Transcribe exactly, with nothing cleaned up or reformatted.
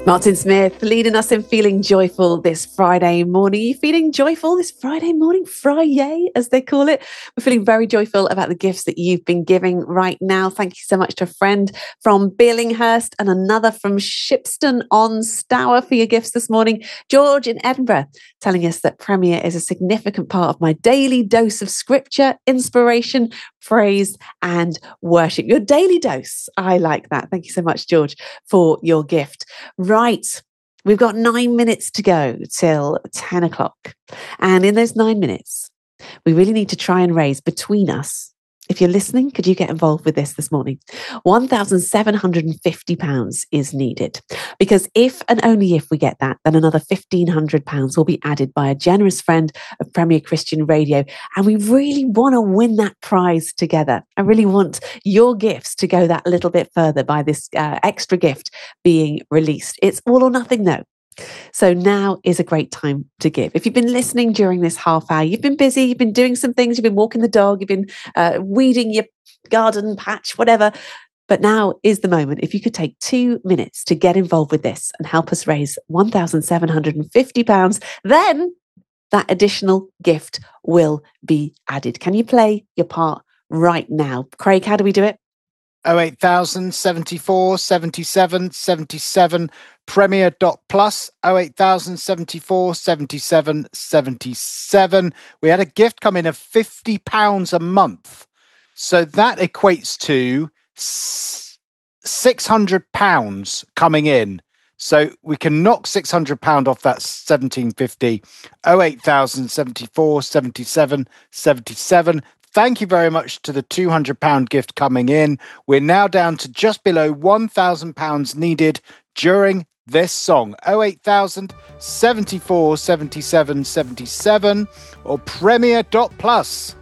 Martin Smith leading us in Feeling Joyful this Friday morning. Are you feeling joyful this Friday morning? Friday, as they call it. We're feeling very joyful about the gifts that you've been giving right now. Thank you so much to a friend from Billinghurst and another from Shipston on Stour for your gifts this morning. George in Edinburgh telling us that Premier is a significant part of my daily dose of scripture, inspiration, praise and worship. Your daily dose. I like that. Thank you so much, George, for your gift. Right. We've got nine minutes to go till ten o'clock. And in those nine minutes, we really need to try and raise between us. If you're listening, could you get involved with this this morning? one thousand seven hundred fifty pounds is needed. Because if and only if we get that, then another fifteen hundred pounds will be added by a generous friend of Premier Christian Radio. And we really want to win that prize together. I really want your gifts to go that little bit further by this uh, extra gift being released. It's all or nothing, though. So now is a great time to give. If you've been listening during this half hour, you've been busy, you've been doing some things, you've been walking the dog, you've been uh, weeding your garden patch, whatever. But now is the moment. If you could take two minutes to get involved with this and help us raise one thousand seven hundred fifty pounds, then that additional gift will be added. Can you play your part right now? Craig, how do we do it? oh eight thousand seventy-four seventy-seven seventy-seven premier dot plus oh eight thousand seventy-four seventy-seven seventy-seven. We had a gift come in of fifty pounds a month. So that equates to six hundred pounds coming in. So we can knock six hundred pounds off that seventeen fifty. oh eight thousand seventy-four seventy-seven seventy-seven. Thank you very much to the two hundred pounds gift coming in. We're now down to just below one thousand pounds needed during this song. oh eight thousand seventy-four seventy-seven seventy-seven or premier dot plus.